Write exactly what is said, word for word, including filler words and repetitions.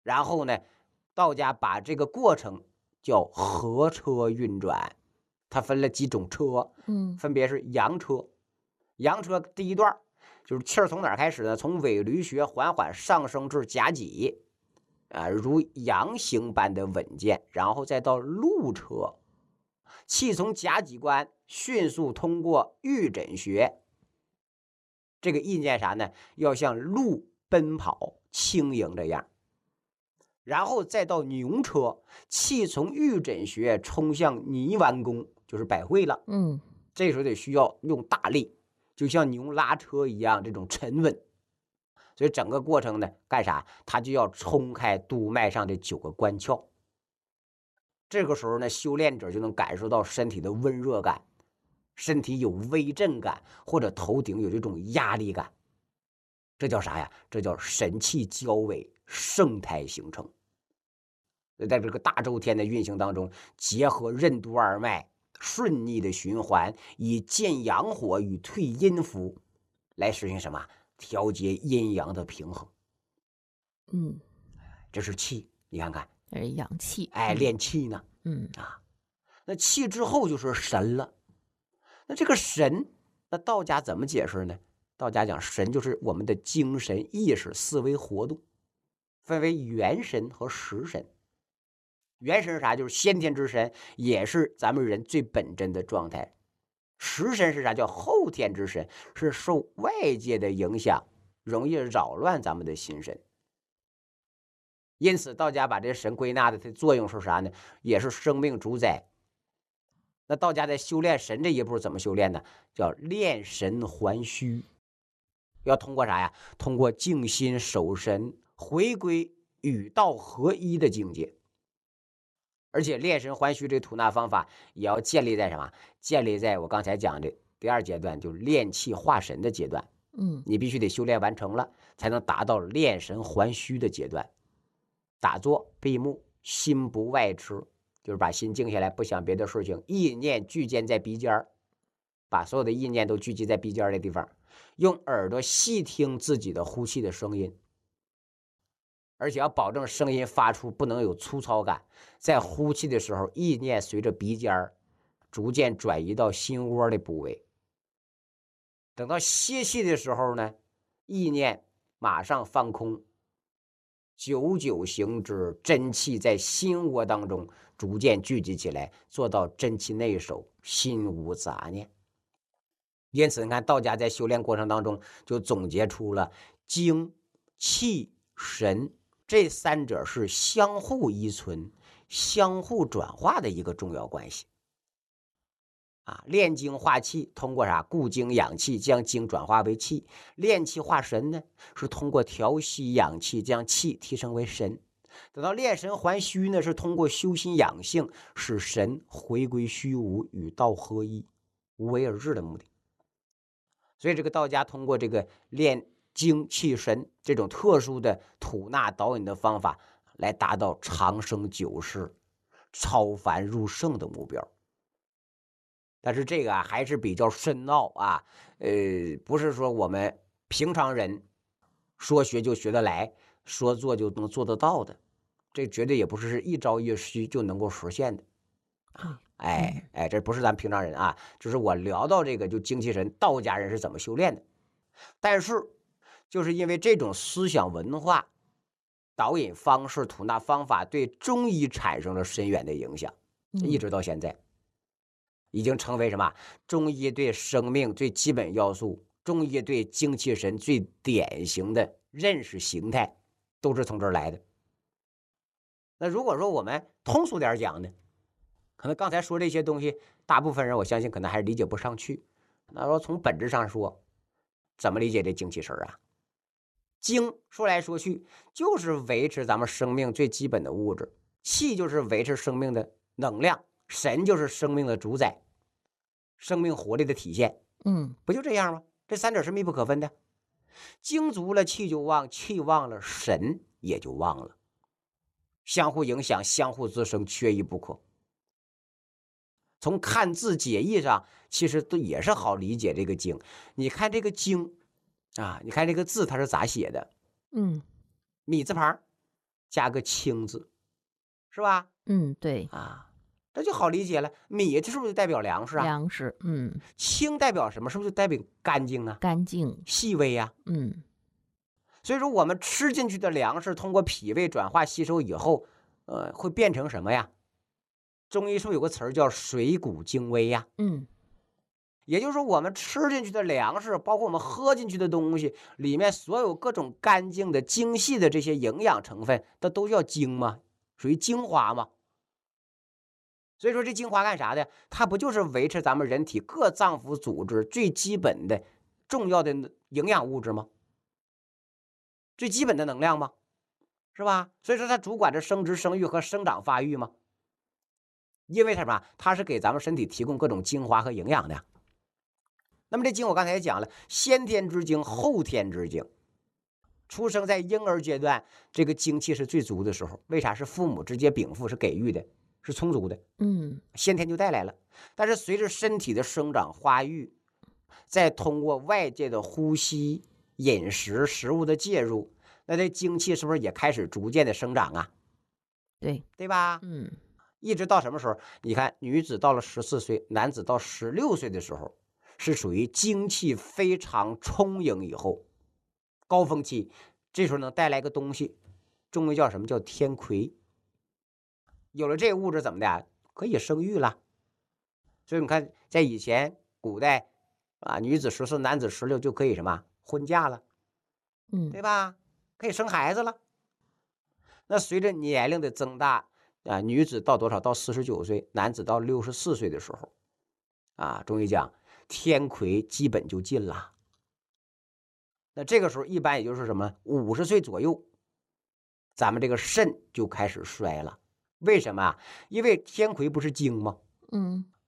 然后呢，道家把这个过程叫合车运转，它分了几种车， 嗯分别是阳车。阳车第一段就是气儿从哪儿开始呢？从尾闾穴缓缓上升至甲己，啊，如羊行般的稳健，然后再到陆车，气从甲己关迅速通过玉枕穴，这个意念啥呢？要像鹿奔跑，轻盈这样。然后再到牛车，气从玉枕穴冲向泥丸宫，就是百会了。 嗯这时候得需要用大力，就像牛拉车一样，这种沉稳。所以整个过程呢，干啥？它就要冲开督脉上的九个关窍。这个时候呢，修炼者就能感受到身体的温热感，身体有微震感，或者头顶有这种压力感。这叫啥呀？这叫神气交尾，盛态形成。在这个大周天的运行当中，结合任督二脉顺逆的循环，以健阳火与退阴符来实行什么？调节阴阳的平衡。 嗯， 这是气，你看看， 这是阳气。 哎，练气呢， 嗯啊，那气之后就是神了。那这个神，那道家怎么解释呢？道家讲神就是我们的精神意识思维活动，分为元神和实神。元神是啥？就是先天之神，也是咱们人最本真的状态。实神是啥？叫后天之神，是受外界的影响，容易扰乱咱们的心神。因此，道家把这神归纳的它作用是啥呢？也是生命主宰。那道家在修炼神这一步怎么修炼呢？叫炼神还虚。要通过啥呀？通过静心守神，回归与道合一的境界。而且炼神还虚这吐纳方法也要建立在什么？建立在我刚才讲的第二阶段，就是炼气化神的阶段。 嗯， 你必须得修炼完成了，才能达到炼神还虚的阶段。打坐闭目，心不外驰，就是把心静下来，不想别的事情，意念聚焦在鼻尖儿，把所有的意念都聚集在鼻尖儿的地方，用耳朵细听自己的呼气的声音。而且要保证声音发出不能有粗糙感，在呼气的时候，意念随着鼻尖儿逐渐转移到心窝的部位。等到歇气的时候呢，意念马上放空，久久行之，真气在心窝当中逐渐聚集起来，做到真气内守，心无杂念。因此，你看道家在修炼过程当中就总结出了精、气、神这三者是相互依存、相互转化的一个重要关系。啊，炼精化气，通过啥？固精养气，将精转化为气；炼气化神呢，是通过调息养气，将气提升为神。等到炼神还虚呢，是通过修心养性，使神回归虚无，与道合一，无为而治的目的。所以，这个道家通过这个炼精气神这种特殊的吐纳导引的方法，来达到长生久世、超凡入圣的目标。但是这个啊还是比较深奥啊，呃，不是说我们平常人说学就学得来，说做就能做得到的，这绝对也不是一朝一夕就能够实现的。啊，哎哎，这不是咱平常人啊，就是我聊到这个就精气神，道家人是怎么修炼的。但是就是因为这种思想文化、导引方式、吐纳方法对中医产生了深远的影响，一直到现在。已经成为什么？中医对生命最基本要素，中医对精气神最典型的认识形态，都是从这儿来的。那如果说我们通俗点讲呢，可能刚才说这些东西，大部分人我相信可能还是理解不上去。那说从本质上说，怎么理解这精气神啊？精说来说去就是维持咱们生命最基本的物质，气就是维持生命的能量，神就是生命的主宰，生命活力的体现。 嗯， 不就这样吗？这三者是密不可分的。精足了，气就旺；气旺了，神也就旺了。相互影响，相互滋生，缺一不可。从看字解义上，其实都也是好理解这个经。你看这个经啊，你看这个字它是咋写的？ 嗯， 米字旁， 加个清字，是吧？ 嗯，对， 啊，这就好理解了。米这是不是就代表粮食啊？ 粮食，嗯， 清代表什么？是不是就代表干净啊？ 干净， 细微呀、啊？ 嗯， 所以说我们吃进去的粮食，通过脾胃转化吸收以后，呃，会变成什么呀？中医说有个词儿叫水谷精微呀、 啊。嗯， 也就是说，我们吃进去的粮食，包括我们喝进去的东西，里面所有各种干净的、精细的这些营养成分，它都叫精吗？属于精华吗？所以说，这精华干啥的？它不就是维持咱们人体各脏腑组织最基本的、重要的营养物质吗？最基本的能量吗？是吧？所以说，它主管着生殖、生育和生长发育吗？因为什么？它是给咱们身体提供各种精华和营养的。那么这精我刚才也讲了，先天之精，后天之精。出生在婴儿阶段，这个精气是最足的时候。为啥？是父母直接禀赋，是给予的，是充足的。 嗯， 先天就带来了。但是随着身体的生长发育，再通过外界的呼吸、饮食、食物的介入，那这精气是不是也开始逐渐的生长啊？ 对， 对吧？ 嗯， 一直到什么时候？你看，女子到了十四岁，男子到十六岁的时候，是属于精气非常充盈以后，高峰期。这时候能带来个东西，中医叫什么？叫天癸。有了这个物质，怎么的？可以生育了。所以你看，在以前古代啊，女子十四，男子十六就可以什么婚嫁了， 嗯， 对吧？可以生孩子了。那随着年龄的增大啊，女子到多少？到四十九岁，男子到六十四岁的时候，啊，中医讲天癸基本就尽了。那这个时候一般也就是什么五十岁左右，咱们这个肾就开始衰了。为什么啊？因为天癸不是精吗？ 嗯，